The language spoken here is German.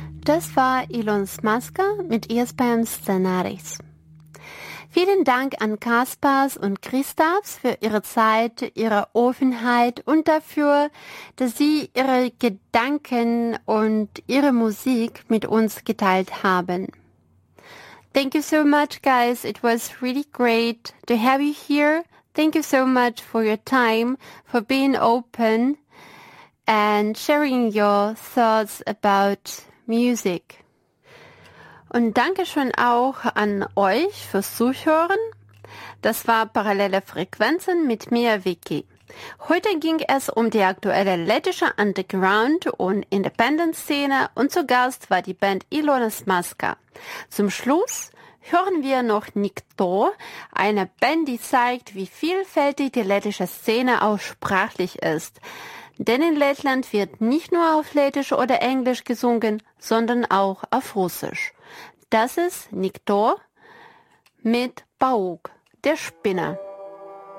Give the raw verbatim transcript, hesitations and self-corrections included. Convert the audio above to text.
Das war Ilona Smaska mit Iespējams Scenārijs. Vielen Dank an Kaspars und Kristaps für ihre Zeit, ihre Offenheit und dafür, dass sie ihre Gedanken und ihre Musik mit uns geteilt haben. Thank you so much, guys. It was really great to have you here. Thank you so much for your time, for being open and sharing your thoughts about music. Und danke schön auch an euch fürs Zuhören. Das war Parallele Frequenzen mit mir, Vicky. Heute ging es um die aktuelle lettische Underground- und Independent-Szene und zu Gast war die Band Ilona Smaska. Zum Schluss hören wir noch Nikto, eine Band, die zeigt, wie vielfältig die lettische Szene auch sprachlich ist. Denn in Lettland wird nicht nur auf Lettisch oder Englisch gesungen, sondern auch auf Russisch. Das ist Nikto mit Pauk, der Spinner.